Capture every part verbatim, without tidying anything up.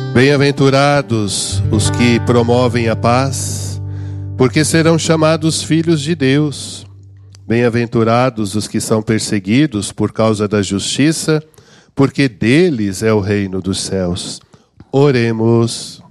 Bem-aventurados os que promovem a paz, porque serão chamados filhos de Deus. Bem-aventurados os que são perseguidos por causa da justiça, porque deles é o reino dos céus. Oremos.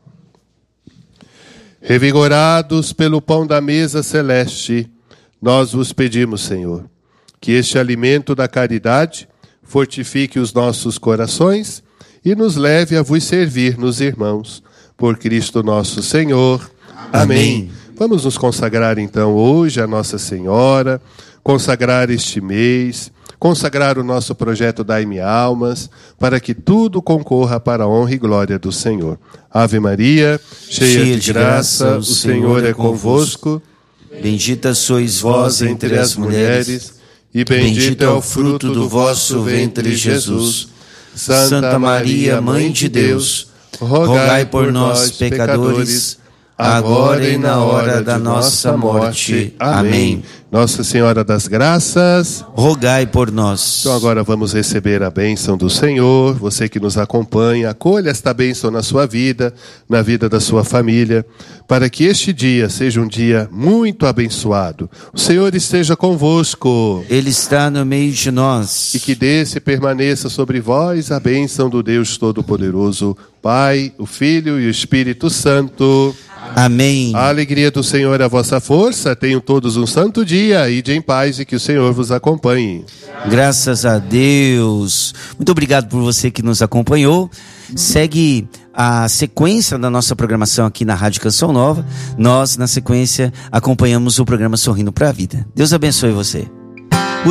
Revigorados pelo pão da mesa celeste, nós vos pedimos, Senhor, que este alimento da caridade fortifique os nossos corações e nos leve a vos servir nos irmãos. Por Cristo nosso Senhor. Amém. Amém. Vamos nos consagrar então hoje a Nossa Senhora, consagrar este mês, consagrar o nosso projeto Dai-me Almas, para que tudo concorra para a honra e glória do Senhor. Ave Maria, cheia, cheia de graça, graça, o Senhor é convosco. Bendita sois vós entre as mulheres, e bendito é o fruto do vosso ventre, Jesus. Santa Maria, Mãe de Deus, rogai por nós, pecadores, agora e na hora da nossa morte. Amém. Nossa Senhora das Graças, rogai por nós. Então agora vamos receber a bênção do Senhor. Você que nos acompanha, acolha esta bênção na sua vida, na vida da sua família, para que este dia seja um dia muito abençoado. O Senhor esteja convosco. Ele está no meio de nós. E que desça e permaneça sobre vós a bênção do Deus Todo-Poderoso, Pai, o Filho e o Espírito Santo. Amém. A alegria do Senhor é a vossa força. Tenham todos um santo dia. Ide em paz e que o Senhor vos acompanhe. Graças a Deus. Muito obrigado por você que nos acompanhou. Segue a sequência da nossa programação aqui na Rádio Canção Nova. Nós, na sequência, acompanhamos o programa Sorrindo para a Vida. Deus abençoe você.